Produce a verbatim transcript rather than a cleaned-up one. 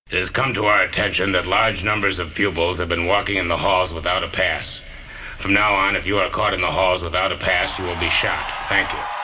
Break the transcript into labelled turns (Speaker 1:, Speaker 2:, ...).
Speaker 1: It has come to our attention that large numbers of pupils have been walking in the halls without a pass. From now on, if you are caught in the halls without a pass, you will be shot. Thank you.